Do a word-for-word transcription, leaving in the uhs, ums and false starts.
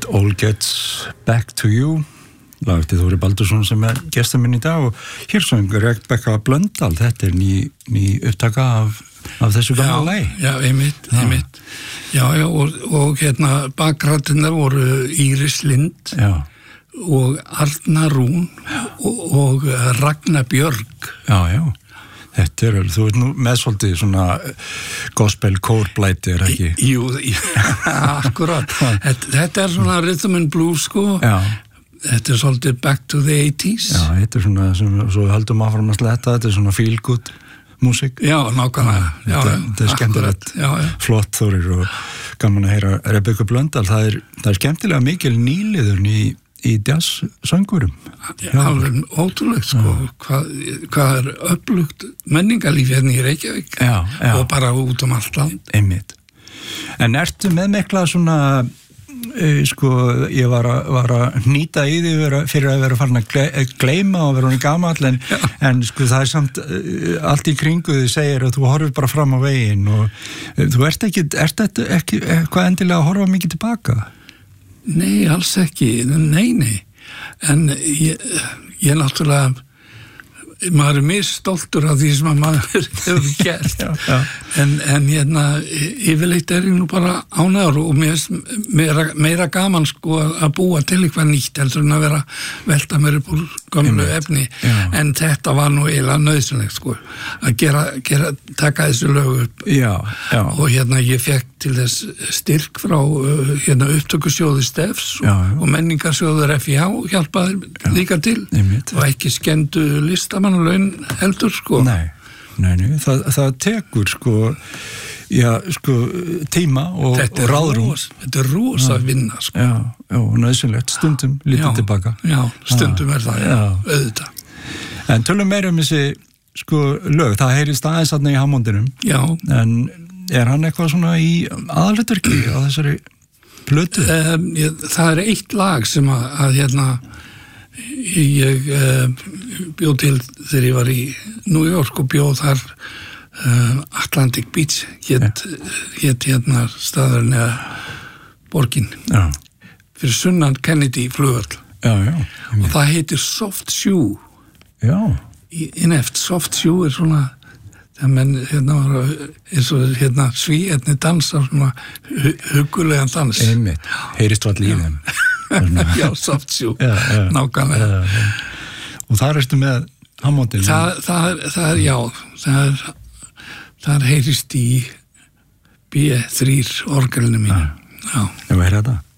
It all gets back to you lag eftir Þóri Baldursson sem er gestur minn í dag og hér söngur Rebekka Blöndal, þetta er ný, ný upptaka af, af þessu gamla lagi. Já, einmitt, einmitt. Já, já, og, og hérna bakrættinnar voru Íris Lind já. Og Arna Rún og, og Ragnar Björg. Já, já. Þetta er, þú veit nú með svolítið svona gospel kórblæti, er ekki? Jú, akkurat. þetta, þetta er svona rhythm and blues, sko. Já. Þetta er svolítið back to the eighties. Já, þetta er svona, sem, svo höldum áfram að sletta, þetta er svona feel good músík. Já, nákvæmlega. Já, þetta, þetta er skemmtilegt, já, já. Flott Þórir og gaman að heyra Rebekku Blöndal. Það er, það er skemmtilega mikil nýliðurn í í jazz-söngurum. Alveg ótrúlegt, sko. Hvað, hvað er öflugt menningarlíf hérna í Reykjavík já, já. Og bara út um allt land. Einmitt. En ertu með mikla svona, uh, sko, ég var, a, var að hnýta í því vera, fyrir að vera farin að gleyma og vera hún gamall, en, en sko það er samt uh, allt í kringu því segir að þú horfir bara fram á veginn og uh, þú ert ekki, ert þetta ekki hvað endilega að horfa mikið tilbaka? Nei, alls ekki, nei, nei, en ég, ég náttúrulega, maður er mjög stoltur af því sem að maður hefur gert, já, já. En, en hérna, yfirleitt er ég nú bara ánægur og mér meira, meira gaman sko að búa til eitthvað nýtt heldur en að vera velta mér upp úr gömlu efni, já. En þetta var nú eiginlega nauðsynlegt sko, að gera, gera, taka þessu lög upp já, já. Og hérna ég fekk til þess styrk frá hérna upptökusjóði Stefs og, já, já. Og menningarsjóður F I H hjálpaði já. Líka til Einmitt. Og ekki skemmdu listamannalaun heldur sko. Nei, nei, nei. Það, það tekur sko, já, sko tíma og, og ráðrúm. Ros, þetta er rosa já. Vinna sko. Já, já, nöðsynlegt, stundum lítið tilbaka. Já, stundum já. Er það, já, auðvitað. En tölum meira um þessi sko lög, það heyrist aðeins þarna í Hammondinum. Já. En er hann eitthvað svona í aðalhlutverki á þessari plötu? Um, ég, það er eitt lag sem að, að hérna ég uh, bjóð til þegar ég var í New York og bjóð þar uh, Atlantic Beach hét, hét hérna staðurinn eða borgin já. Fyrir sunnan Kennedy flugvöll já, já. Og það heitir Soft Shoe já. Í inneft Soft Shoe er svona þegar menn hérna var eins og hérna svíetni dansa svona hugulegan dans einmitt, heyrist allir í þeim já, Soft Shoe, já, já. nákvæmlega já, já. Og þar ertu með Hammondin það, það, er, það er, já það er, það heyrist í B þrjú orgelinu mínu já, já. Ég var að heyra þetta